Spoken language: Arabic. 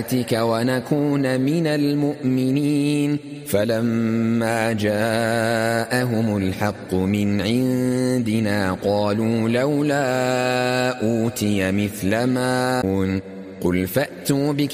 ونكون من المؤمنين فلما جاءهم الحق من عندنا قالوا لولا أوتي مثل ما قل فأتوا